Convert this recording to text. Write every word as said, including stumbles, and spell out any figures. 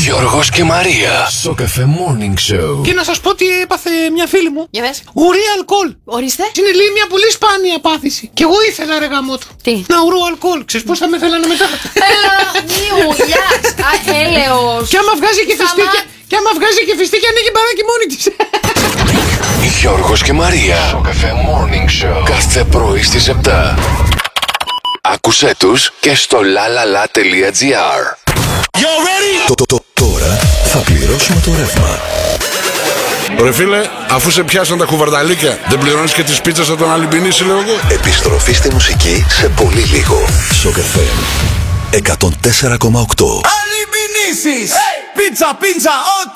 Γιώργος και Μαρία. Σοκαφέ Morning Show. Και να σας πω τι έπαθε μια φίλη μου. Για πες. Ουρή αλκοόλ. Ορίστε. Είναι λέει μια πολύ σπάνια πάθηση. Και εγώ ήθελα ρε γαμότο. Τι? Να ουρώ αλκοόλ. Ξέρεις πώς θα με θέλανε μετά. Έλα, μη ουλιάς. Α, έλεος. Και άμα βγάζει και φιστίκια. Και άμα βγάζει και φιστίκια ανοίγει μπαράκι μόνη της. Γιώργος και Μαρία. Σοκαφέ Morning Show. Κάθε πρωί στις επτά. Άκουσέ τους και στο lalala.gr. Το, το, το, τώρα θα πληρώσουμε το ρεύμα. Ρε φίλε, αφού σε πιάσαν τα κουβαρδαλίκια, δεν πληρώνεις και τις πίτσες από τον Αλυμπινίση, λέω εγώ. Επιστροφή στη μουσική σε πολύ λίγο. Σοκαφέ εκατόν τέσσερα κόμμα οκτώ. Αλυμπινίσεις! Πίτσα, πίτσα, ό,τι